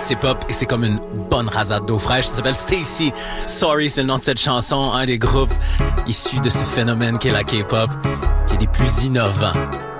c'est pop et c'est comme une bonne rasade d'eau fraîche. Ça s'appelle Stacy. Sorry, c'est le nom de cette chanson, un des groupes issus de ce phénomène qu'est la K-pop, qui est des plus innovants